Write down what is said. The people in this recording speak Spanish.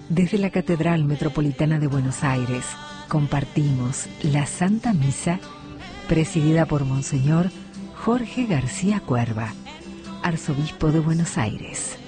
Desde la Catedral Metropolitana de Buenos Aires compartimos la Santa Misa presidida por Monseñor Jorge García Cuerva, Arzobispo de Buenos Aires.